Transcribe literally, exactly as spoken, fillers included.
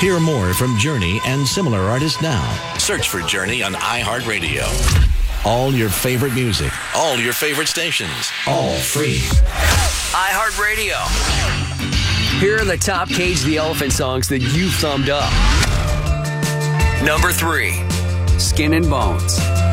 Hear more from Journey and similar artists now. Search for Journey on iHeartRadio. All your favorite music, all your favorite stations, all free. iHeartRadio. Here are the top Cage the Elephant songs that you thumbed up. Number three, Skin and Bones.